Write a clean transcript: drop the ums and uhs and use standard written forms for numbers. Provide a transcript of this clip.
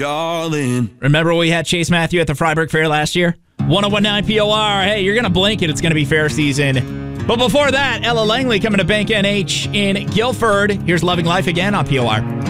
darling. Remember we had Chase Matthew at the Freiburg Fair last year? 1019 POR. Hey, you're going to blink it. It's going to be fair season. But before that, Ella Langley coming to Bank NH in Guilford. Here's Loving Life again on POR.